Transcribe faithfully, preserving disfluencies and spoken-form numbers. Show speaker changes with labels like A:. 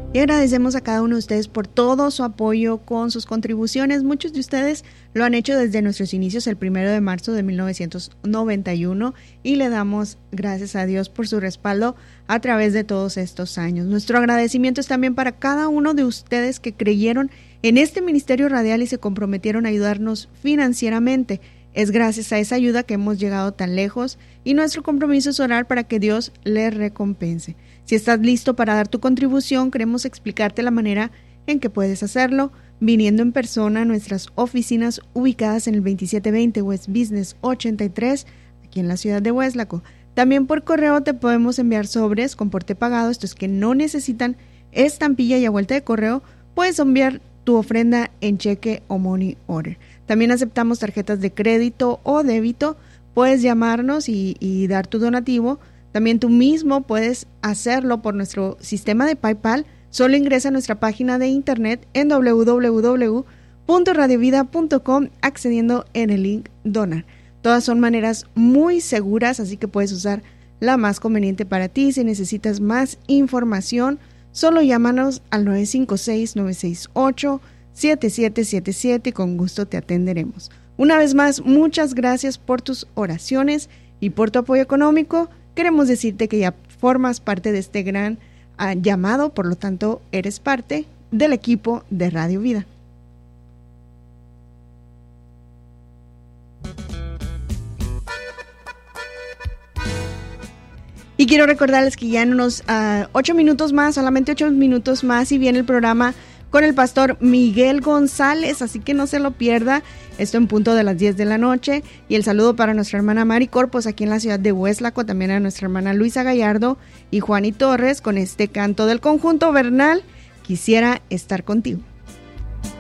A: Y agradecemos a cada uno de ustedes por todo su apoyo con sus contribuciones. Muchos de ustedes lo han hecho desde nuestros inicios el primero de marzo de mil novecientos noventa y uno y le damos gracias a Dios por su respaldo a través de todos estos años. Nuestro agradecimiento es también para cada uno de ustedes que creyeron en este ministerio radial y se comprometieron a ayudarnos financieramente. Es gracias a esa ayuda que hemos llegado tan lejos y nuestro compromiso es orar para que Dios les recompense. Si estás listo para dar tu contribución, queremos explicarte la manera en que puedes hacerlo, viniendo en persona a nuestras oficinas ubicadas en el veintisiete veinte West Business ochenta y tres, aquí en la ciudad de Hueslaco. También por correo te podemos enviar sobres con porte pagado, estos que no necesitan estampilla y a vuelta de correo, puedes enviar tu ofrenda en cheque o money order. También aceptamos tarjetas de crédito o débito, puedes llamarnos y, y dar tu donativo. También tú mismo puedes hacerlo por nuestro sistema de PayPal. Solo ingresa a nuestra página de internet en doble u doble u doble u punto radio vida punto com accediendo en el link donar. Todas son maneras muy seguras, así que puedes usar la más conveniente para ti. Si necesitas más información, solo llámanos al nueve cinco seis, nueve seis ocho, siete siete siete siete y con gusto te atenderemos. Una vez más, muchas gracias por tus oraciones y por tu apoyo económico. Queremos decirte que ya formas parte de este gran uh, llamado, por lo tanto, eres parte del equipo de Radio Vida. Y quiero recordarles que ya en unos uh, ocho minutos más, solamente ocho minutos más, y viene el programa con el pastor Miguel González, así que no se lo pierda. Esto en punto de las diez de la noche. Y el saludo para nuestra hermana Mari Corpos aquí en la ciudad de Hueslaco, también a nuestra hermana Luisa Gallardo y Juani Torres con este canto del conjunto Bernal, Quisiera estar contigo.